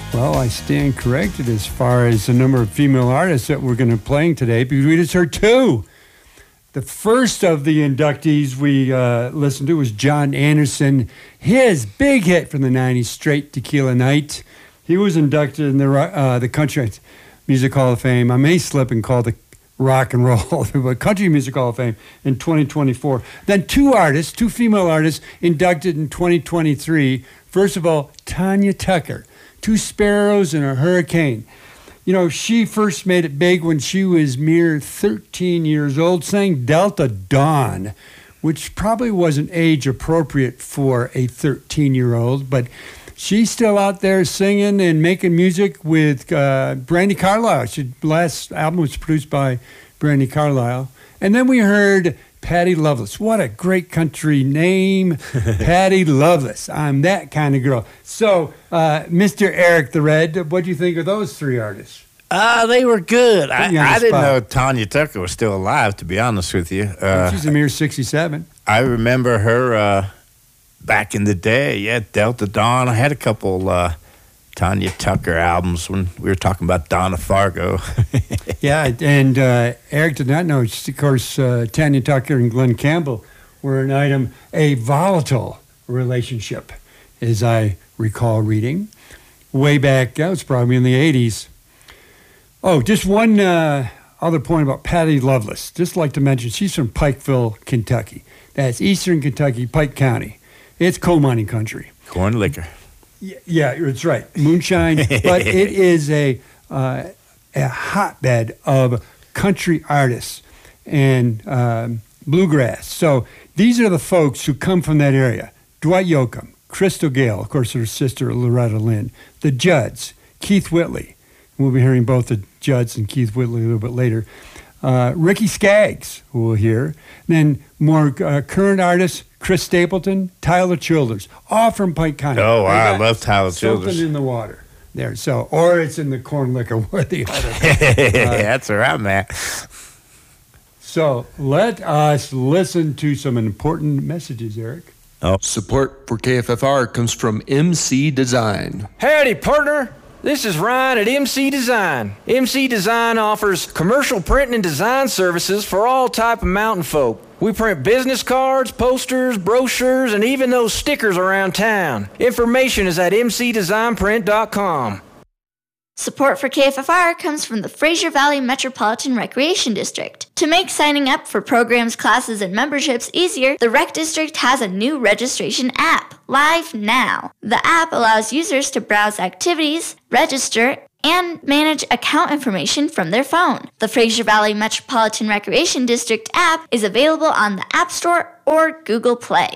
Well, I stand corrected as far as the number of female artists that we're going to be playing today, because we just heard two. The first of the inductees we listened to was John Anderson. His big hit from the 90s, Straight Tequila Night. He was inducted in the Country Music Hall of Fame. I may slip and call the Rock and Roll, but Country Music Hall of Fame in 2024. Then two female artists inducted in 2023. First of all, Tanya Tucker. Two Sparrows and a Hurricane. You know, she first made it big when she was mere 13 years old, sang Delta Dawn, which probably wasn't age appropriate for a 13-year-old, but she's still out there singing and making music with Brandi Carlile. Her last album was produced by Brandi Carlile. And then we heard Patty Loveless. What a great country name, Patty Loveless. I'm that kind of girl. So, Mr. Eric the Red, what do you think of those three artists? They were good. I didn't know Tanya Tucker was still alive, to be honest with you. She's a mere 67. I remember her back in the day. Yeah, Delta Dawn. I had a couple Tanya Tucker albums when we were talking about Donna Fargo. Yeah, and Eric did not know, of course, Tanya Tucker and Glenn Campbell were an item, a volatile relationship, as I recall reading. Way back, that was probably in the 80s. Oh, just one other point about Patty Loveless. Just like to mention, she's from Pikeville, Kentucky. That's eastern Kentucky, Pike County. It's coal mining country. Corn liquor. Yeah, that's right. Moonshine. But it is a hotbed of country artists and bluegrass. So these are the folks who come from that area. Dwight Yoakam, Crystal Gale, of course, her sister Loretta Lynn, the Judds, Keith Whitley. We'll be hearing both the Judds and Keith Whitley a little bit later. Ricky Skaggs, who we'll hear. Then more current artists, Chris Stapleton, Tyler Childers, all from Pike County. Oh, wow, I love Tyler Childers. Something in the water there. So, or it's in the corn liquor, one or the other. That's where I'm at. So let us listen to some important messages, Eric. Support for KFFR comes from MC Design. Howdy, partner. This is Ryan at MC Design. MC Design offers commercial printing and design services for all type of mountain folk. We print business cards, posters, brochures, and even those stickers around town. Information is at mcdesignprint.com. Support for KFFR comes from the Fraser Valley Metropolitan Recreation District. To make signing up for programs, classes, and memberships easier, the Rec District has a new registration app, live now. The app allows users to browse activities, register, and manage account information from their phone. The Fraser Valley Metropolitan Recreation District app is available on the App Store or Google Play.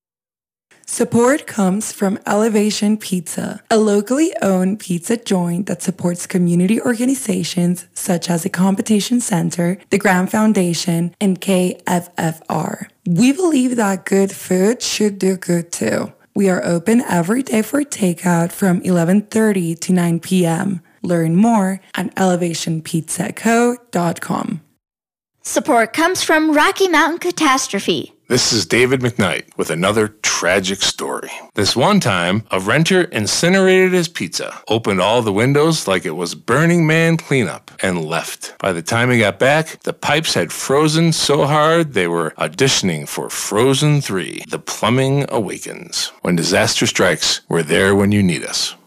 Support comes from Elevation Pizza, a locally owned pizza joint that supports community organizations such as the Competition Center, the Graham Foundation, and KFFR. We believe that good food should do good too. We are open every day for takeout from 11:30 to 9 p.m. Learn more at elevationpizzaco.com. Support comes from Rocky Mountain Catastrophe. This is David McKnight with another tragic story. This one time, a renter incinerated his pizza, opened all the windows like it was Burning Man cleanup, and left. By the time he got back, the pipes had frozen so hard they were auditioning for Frozen 3, The Plumbing Awakens. When disaster strikes, we're there when you need us.